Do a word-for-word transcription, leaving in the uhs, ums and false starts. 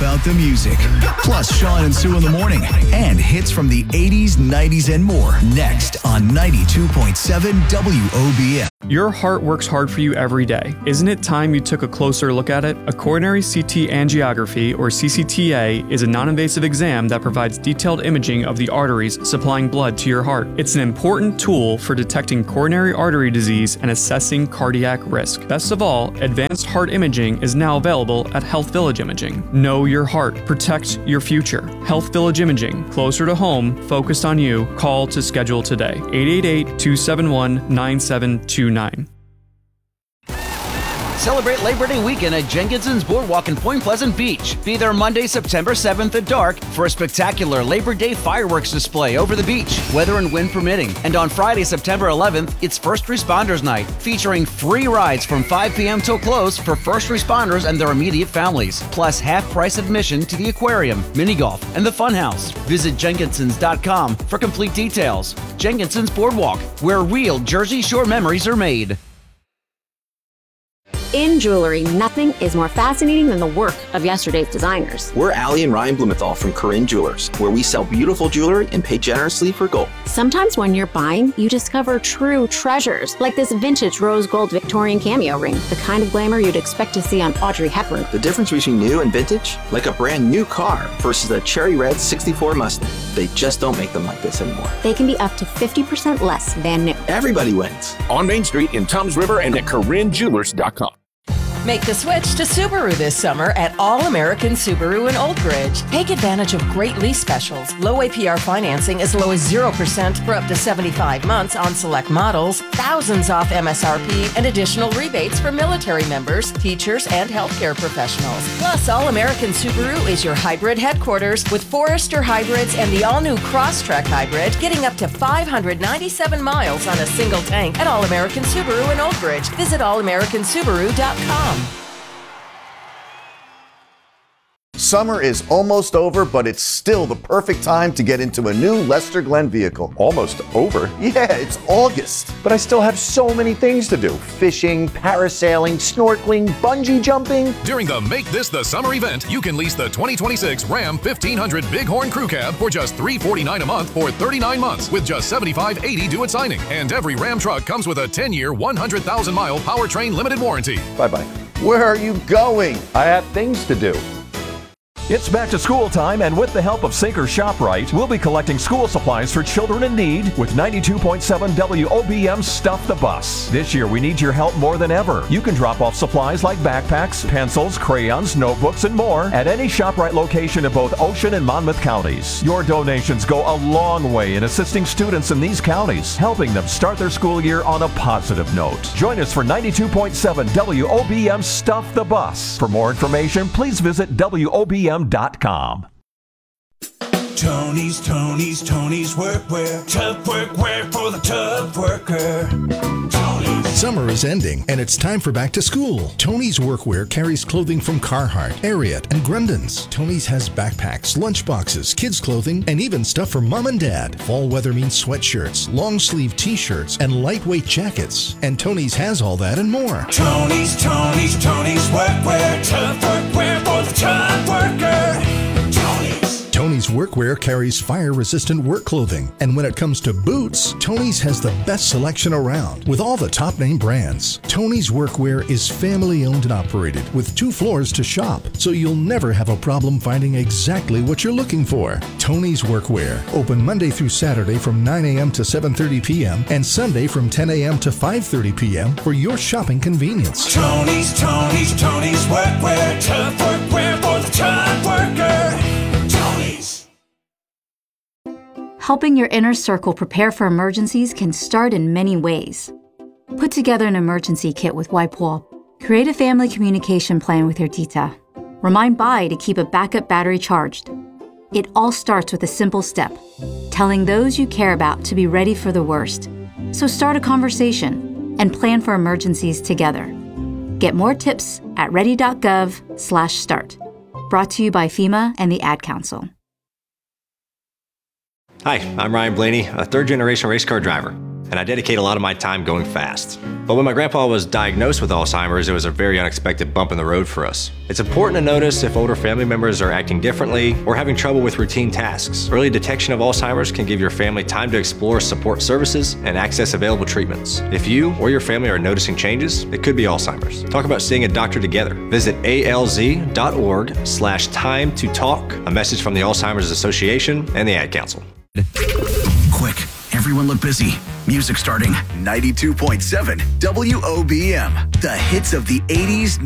about the music. Plus Sean and Sue in the morning. And hits from the eighties, nineties, and more. Next on ninety-two point seven W O B M. Your heart works hard for you every day. Isn't it time you took a closer look at it? A coronary C T angiography, or C C T A, is a non-invasive exam that provides detailed imaging of the arteries supplying blood to your heart. It's an important tool for detecting coronary artery disease and assessing cardiac risk. Best of all, advanced heart imaging is now available at Health Village Imaging. Know your heart. Protect your future. Health Village Imaging. Closer to home. Focused on you. Call to schedule today. eight eight eight, two seven one, nine seven two nine. Celebrate Labor Day weekend at Jenkinson's Boardwalk in Point Pleasant Beach. Be there Monday, September seventh at dark for a spectacular Labor Day fireworks display over the beach, weather and wind permitting. And on Friday, September eleventh, it's First Responders Night, featuring free rides from five p.m. till close for first responders and their immediate families, plus half-price admission to the aquarium, mini golf, and the funhouse. Visit Jenkinsons dot com for complete details. Jenkinson's Boardwalk, where real Jersey Shore memories are made. In jewelry, nothing is more fascinating than the work of yesterday's designers. We're Allie and Ryan Blumenthal from Corinne Jewelers, where we sell beautiful jewelry and pay generously for gold. Sometimes when you're buying, you discover true treasures, like this vintage rose gold Victorian cameo ring, the kind of glamour you'd expect to see on Audrey Hepburn. The difference between new and vintage? Like a brand new car versus a cherry red sixty-four Mustang. They just don't make them like this anymore. They can be up to fifty percent less than new. Everybody wins. On Main Street in Toms River and at Corinne Jewelers dot com. Make the switch to Subaru this summer at All American Subaru in Old Bridge. Take advantage of great lease specials, low A P R financing as low as zero percent for up to seventy-five months on select models, thousands off M S R P, and additional rebates for military members, teachers, and healthcare professionals. Plus, All American Subaru is your hybrid headquarters with Forester hybrids and the all-new Crosstrek hybrid, getting up to five hundred ninety-seven miles on a single tank at All American Subaru in Old Bridge. Visit all american subaru dot com. Summer is almost over, but it's still the perfect time to get into a new Lester Glenn vehicle. Almost over? Yeah, it's August. But I still have so many things to do. Fishing, parasailing, snorkeling, bungee jumping. During the Make This the Summer event, you can lease the twenty twenty-six Ram fifteen hundred Bighorn Crew Cab for just three hundred forty-nine dollars a month for thirty-nine months with just seventy-five eighty due at signing. And every Ram truck comes with a ten-year, one hundred thousand mile powertrain limited warranty. Bye-bye. Where are you going? I have things to do. It's back to school time, and with the help of Sinker ShopRite, we'll be collecting school supplies for children in need with ninety-two point seven W O B M Stuff the Bus. This year, we need your help more than ever. You can drop off supplies like backpacks, pencils, crayons, notebooks, and more at any ShopRite location in both Ocean and Monmouth counties. Your donations go a long way in assisting students in these counties, helping them start their school year on a positive note. Join us for ninety-two point seven W O B M Stuff the Bus. For more information, please visit W O B M dot com. Tony's, Tony's, Tony's Workwear. Tough workwear for the tough worker. Tony's. Summer is ending, and it's time for back to school. Tony's Workwear carries clothing from Carhartt, Ariat, and Grundens. Tony's has backpacks, lunch boxes, kids' clothing, and even stuff for mom and dad. Fall weather means sweatshirts, long-sleeve t-shirts, and lightweight jackets. And Tony's has all that and more. Tony's, Tony's, Tony's Workwear. Tough workwear for the tough worker. Tony's. Tony's Workwear carries fire-resistant work clothing. And when it comes to boots, Tony's has the best selection around with all the top-name brands. Tony's Workwear is family-owned and operated with two floors to shop, so you'll never have a problem finding exactly what you're looking for. Tony's Workwear, open Monday through Saturday from nine a.m. to seven thirty p.m. and Sunday from ten a.m. to five thirty p.m. for your shopping convenience. Tony's, Tony's, Tony's Workwear. Tough workwear for the tough worker. Tony's. Helping your inner circle prepare for emergencies can start in many ways. Put together an emergency kit with WipeWall. Create a family communication plan with your Tita. Remind Bai to keep a backup battery charged. It all starts with a simple step, telling those you care about to be ready for the worst. So start a conversation and plan for emergencies together. Get more tips at ready.gov slash start. Brought to you by FEMA and the Ad Council. Hi, I'm Ryan Blaney, a third-generation race car driver. and I dedicate a lot of my time going fast. But when my grandpa was diagnosed with Alzheimer's, it was a very unexpected bump in the road for us. It's important to notice if older family members are acting differently or having trouble with routine tasks. Early detection of Alzheimer's can give your family time to explore support services and access available treatments. If you or your family are noticing changes, it could be Alzheimer's. Talk about seeing a doctor together. Visit alz.org slash time to talk. A message from the Alzheimer's Association and the Ad Council. Quick, everyone look busy. Music starting. ninety-two point seven W O B M. The hits of the eighties,